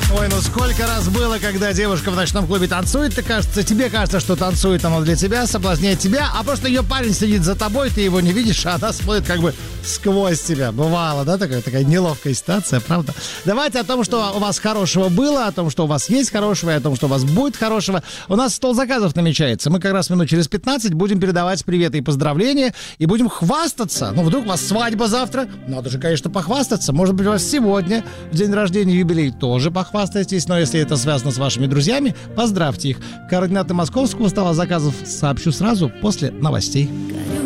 Ой, ну сколько раз было, когда девушка в ночном клубе танцует, тебе кажется, что танцует она для тебя, соблазняет тебя, а просто ее парень сидит за тобой, ты его не видишь, а она смотрит как бы сквозь тебя. Бывало, да, такая неловкая ситуация, правда? Давайте о том, что у вас хорошего было, о том, что у вас есть хорошего, и о том, что у вас будет хорошего. У нас стол заказов намечается. Мы как раз минут через 15 будем передавать приветы и поздравления, и будем хвастаться. Ну, вдруг у вас свадьба завтра, надо же, конечно, похвастаться. Может быть, у вас сегодня в день рождения, юбилей, тоже похвастайтесь, но если это связано с вашими друзьями, поздравьте их. Координаты московского стола заказов сообщу сразу после новостей.